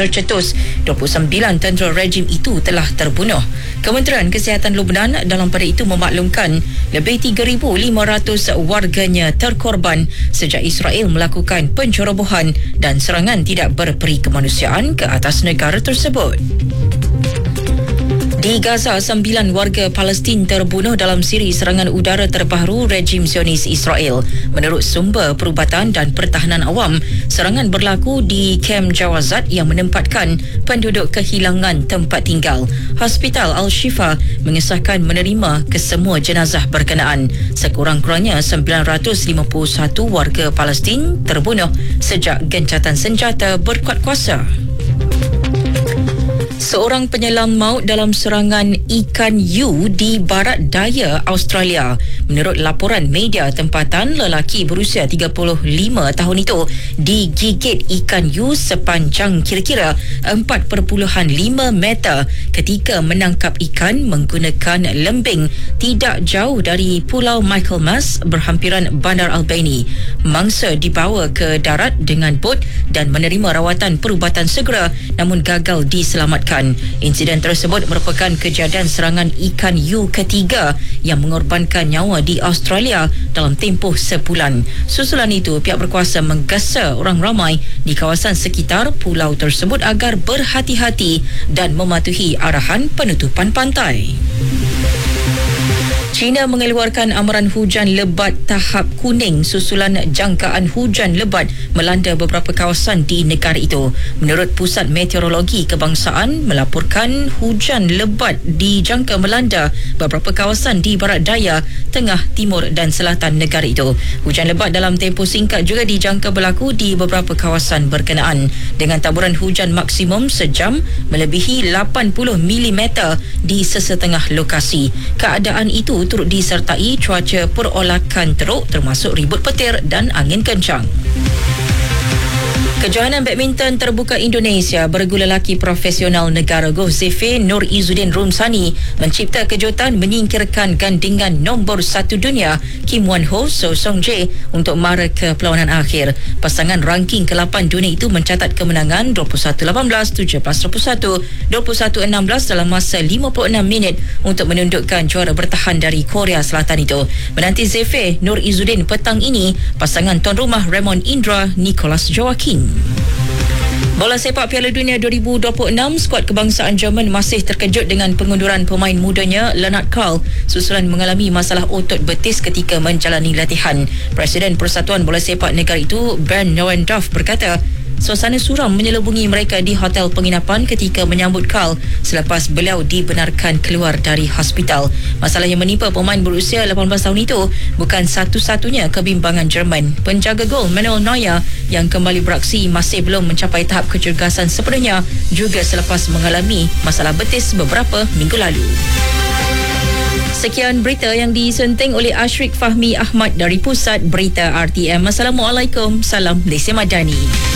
tercetus. 29 tentera rejim itu telah terbunuh. Kementerian Kesihatan Lubnan dalam pada itu memaklumkan lebih 3,500 warganya terkorban sejak Israel melakukan pencerobohan dan serangan tidak berperi kemanusiaan ke atas negara tersebut. Di Gaza, 9 warga Palestin terbunuh dalam siri serangan udara terbaru rejim Zionis Israel. Menurut sumber perubatan dan pertahanan awam, serangan berlaku di kem Jawazat yang menempatkan penduduk kehilangan tempat tinggal. Hospital Al-Shifa mengesahkan menerima kesemua jenazah berkenaan. Sekurang-kurangnya 951 warga Palestin terbunuh sejak gencatan senjata berkuat kuasa. Seorang penyelam maut dalam serangan ikan hiu di barat daya Australia. Menurut laporan media tempatan, lelaki berusia 35 tahun itu digigit ikan hiu sepanjang kira-kira 4.5 meter ketika menangkap ikan menggunakan lembing tidak jauh dari Pulau Michaelmas berhampiran Bandar Albany. Mangsa dibawa ke darat dengan bot dan menerima rawatan perubatan segera namun gagal diselamatkan. Insiden tersebut merupakan kejadian serangan ikan hiu ketiga yang mengorbankan nyawa di Australia dalam tempoh sebulan. Susulan itu, pihak berkuasa menggesa orang ramai di kawasan sekitar pulau tersebut agar berhati-hati dan mematuhi arahan penutupan pantai. China mengeluarkan amaran hujan lebat tahap kuning susulan jangkaan hujan lebat melanda beberapa kawasan di negara itu. Menurut Pusat Meteorologi Kebangsaan melaporkan hujan lebat dijangka melanda beberapa kawasan di barat daya, tengah, timur dan selatan negara itu. Hujan lebat dalam tempoh singkat juga dijangka berlaku di beberapa kawasan berkenaan dengan taburan hujan maksimum sejam melebihi 80 mm di sesetengah lokasi. Keadaan itu turut disertai cuaca perolakan teruk termasuk ribut petir dan angin kencang. Kejohanan badminton terbuka Indonesia, bergu lelaki profesional negara golf Zefe Nur Izzuddin Rumsani mencipta kejutan menyingkirkan gandingan nombor 1 dunia Kim Won Ho So Song Jae untuk mara ke perlawanan akhir. Pasangan ranking ke-8 dunia itu mencatat kemenangan 21-18, 17-21, 21-16 dalam masa 56 minit untuk menundukkan juara bertahan dari Korea Selatan itu. Menanti Zefe Nur Izzuddin petang ini pasangan tuan rumah Raymond Indra Nicholas Joaquin. Bola sepak Piala Dunia 2026, skuad kebangsaan Jerman masih terkejut dengan pengunduran pemain mudanya Lennart Karl susulan mengalami masalah otot betis ketika menjalani latihan. Presiden Persatuan Bola Sepak negara itu Bernd Neuendorf berkata suasana suram menyelubungi mereka di hotel penginapan ketika menyambut Karl selepas beliau dibenarkan keluar dari hospital. Masalah yang menimpa pemain berusia 18 tahun itu bukan satu-satunya kebimbangan Jerman. Penjaga gol Manuel Neuer yang kembali beraksi masih belum mencapai tahap kecergasan sepenuhnya juga selepas mengalami masalah betis beberapa minggu lalu. Sekian berita yang disunting oleh Ashrik Fahmi Ahmad dari Pusat Berita RTM. Assalamualaikum. Salam Malaysia Madani.